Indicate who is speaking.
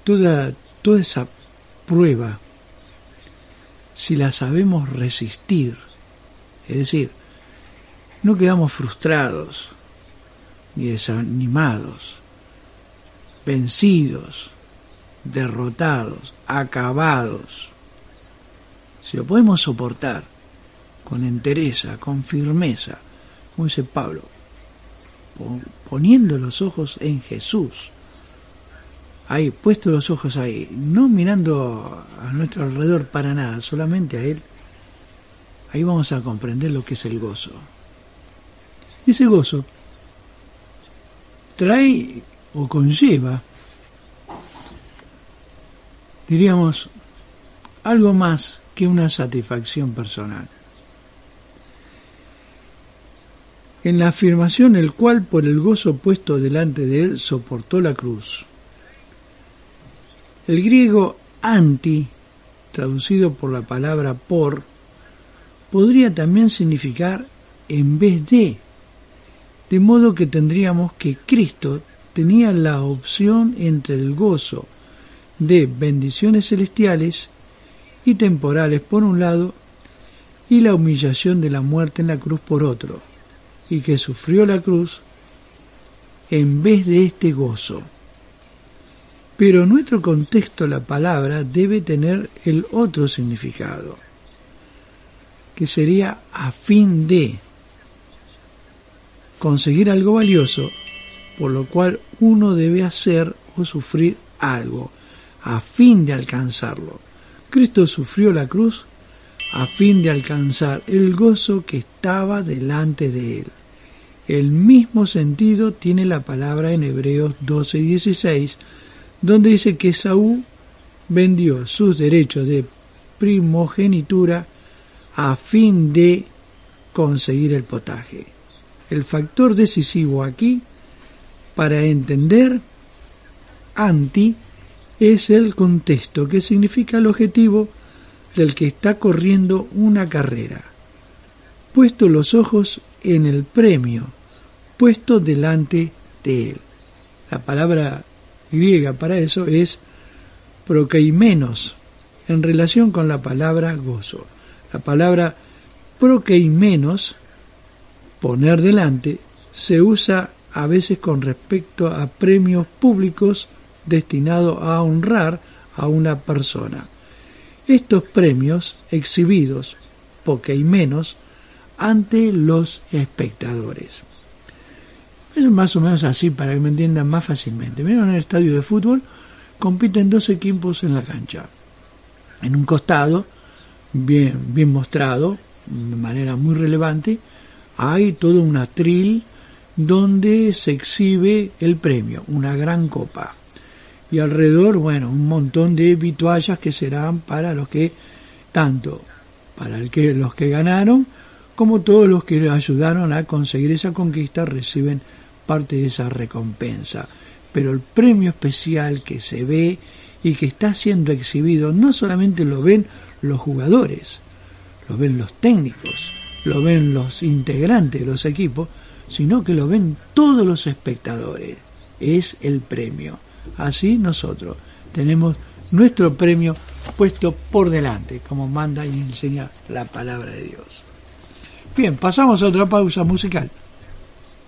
Speaker 1: toda esa prueba, si la sabemos resistir, es decir, no quedamos frustrados, ni desanimados, vencidos, derrotados, acabados. Si lo podemos soportar con entereza, con firmeza, como dice Pablo, poniendo los ojos en Jesús, ahí, puesto los ojos ahí, no mirando a nuestro alrededor para nada, solamente a Él, ahí vamos a comprender lo que es el gozo. Y ese gozo trae o conlleva, diríamos, algo más que una satisfacción personal. En la afirmación, el cual por el gozo puesto delante de él soportó la cruz. El griego anti, traducido por la palabra por, podría también significar en vez de modo que tendríamos que Cristo tenía la opción entre el gozo de bendiciones celestiales y temporales por un lado y la humillación de la muerte en la cruz por otro, y que sufrió la cruz en vez de este gozo. Pero en nuestro contexto la palabra debe tener el otro significado, que sería a fin de conseguir algo valioso, por lo cual uno debe hacer o sufrir algo, a fin de alcanzarlo. Cristo sufrió la cruz a fin de alcanzar el gozo que estaba delante de él. El mismo sentido tiene la palabra en Hebreos 12:16, donde dice que Esaú vendió sus derechos de primogenitura a fin de conseguir el potaje. El factor decisivo aquí, para entender anti, es el contexto, que significa el objetivo del que está corriendo una carrera. Puesto los ojos en el premio, puesto delante de él. La palabra griega para eso es prokeimenos, en relación con la palabra gozo. La palabra prokeimenos, poner delante, se usa a veces con respecto a premios públicos destinados a honrar a una persona. Estos premios exhibidos, prokeimenos, ante los espectadores. Es más o menos así para que me entiendan más fácilmente. Miren, en el estadio de fútbol compiten dos equipos en la cancha. En un costado, bien mostrado, de manera muy relevante, hay todo un atril donde se exhibe el premio, una gran copa. Y alrededor, un montón de vituallas que serán para los que, tanto para los que ganaron, como todos los que ayudaron a conseguir esa conquista reciben parte de esa recompensa. Pero el premio especial que se ve y que está siendo exhibido, no solamente lo ven los jugadores, lo ven los técnicos, lo ven los integrantes de los equipos, sino que lo ven todos los espectadores. Es el premio. Así nosotros tenemos nuestro premio puesto por delante, como manda y enseña la palabra de Dios. Bien, pasamos a otra pausa musical.